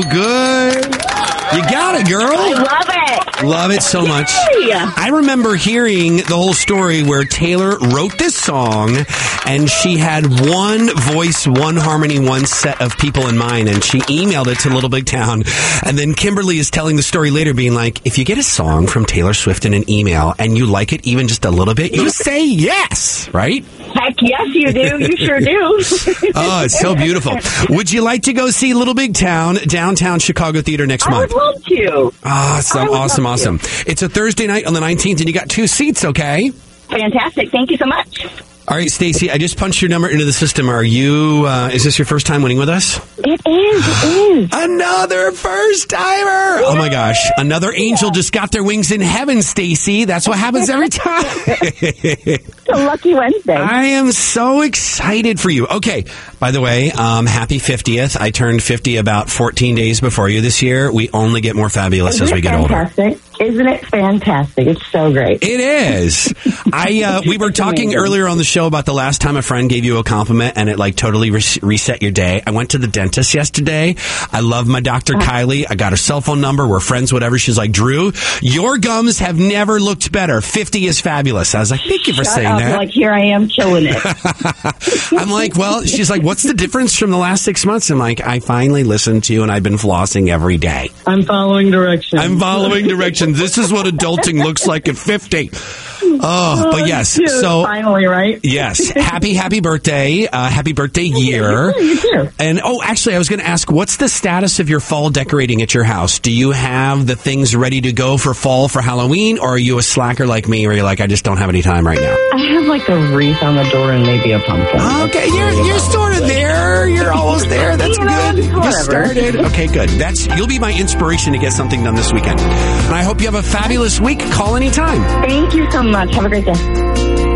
so good. You got it, girl. I love it. Love it so much. I remember hearing the whole story where Taylor wrote this song and she had one voice, one harmony, one set of people in mind, and she emailed it to Little Big Town. And then Kimberly is telling the story later being like, if you get a song from Taylor Swift in an email and you like it even just a little bit, you say yes, right? Heck yes, you do. You sure do. Oh, it's so beautiful. Would you like to go see Little Big Town, downtown Chicago Theater next month? I would love to. Oh, awesome. It's a Thursday night on the 19th, and you got 2 seats, okay? Fantastic. Thank you so much. All right, Stacey, I just punched your number into the system. Are you, is this your first time winning with us? It is. Another first timer. Oh my gosh. Another angel just got their wings in heaven, Stacey. That's what happens every time. It's a lucky Wednesday. I am so excited for you. Okay. By the way, happy 50th. I turned 50 about 14 days before you this year. We only get more fabulous as we get older. Isn't it fantastic? It's so great. It is. We were talking earlier on the show about the last time a friend gave you a compliment and it like totally reset your day. I went to the dentist yesterday. I love my Dr. Kylie. I got her cell phone number. We're friends, whatever. She's like, Drew, your gums have never looked better. 50 is fabulous. I was like, thank you for saying that. Like, here I am killing it. I'm like, well, she's like, what's the difference from the last 6 months? I'm like, I finally listened to you and I've been flossing every day. I'm following directions. This is what adulting looks like at 50. Oh, but yes. So finally, right? Yes. Happy birthday. Happy birthday year. You too. And actually, I was going to ask, what's the status of your fall decorating at your house? Do you have the things ready to go for fall for Halloween, or are you a slacker like me where you're like, I just don't have any time right now? I have like a wreath on the door and maybe a pumpkin. Okay, you're sort of there. You're almost there. That's good. You started. Okay, good. You'll be my inspiration to get something done this weekend. And I hope you have a fabulous week. Call anytime. Thank you so much. Have a great day.